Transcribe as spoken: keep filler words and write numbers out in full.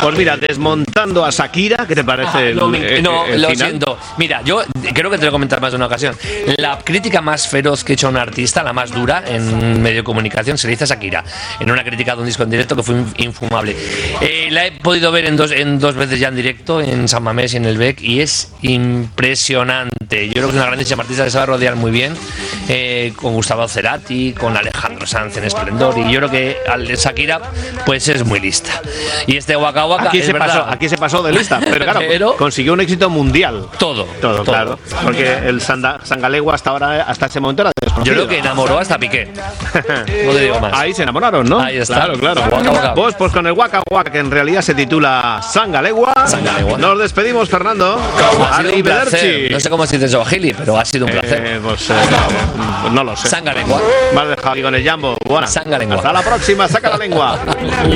Pues mira, desmontando a Shakira, ¿qué te parece? Ah, el, no, me, el, no el lo final? siento. Mira, yo creo que te lo he comentado más de una ocasión. La crítica más feroz que he hecho a un artista, la más dura en medio de comunicación, se le hizo a Shakira, en una crítica de un disco en directo que fue infumable. Eh, la he podido ver en dos, en dos veces ya en directo, en San Mamés y en el B E C, y es impresionante. Yo creo que es una grandísima artista que se va a rodear muy bien, eh, con Gustavo Cerati, con Alejandro Sanz en Esplendor, y yo creo que al de Shakira pues es muy lista. Y este Waka Waka Aquí es se verdad, pasó, aquí se pasó de lista, pero claro, Pero- consiguió un éxito mundial. todo, Todo, todo. claro. Porque el Sanda- Sangalegua hasta ahora, hasta ese momento era Yo desconocido. creo que enamoró hasta Piqué. No te digo más. Ahí se enamoraron, ¿no? Ahí está. Claro, claro. Waka Waka. Pues, pues con el Waka Waka, que en realidad se titula Sangalegua. Sangalegua. Nos despedimos, Fernando. Ha sido un placer. Arrivederci. No sé cómo se dice Swahili, pero ha sido un placer. Eh, pues, eh, no, no lo sé. Sangalengua. Me has dejado aquí con el Jambo. Buena. Sangalengua. Hasta la próxima. Saca la lengua.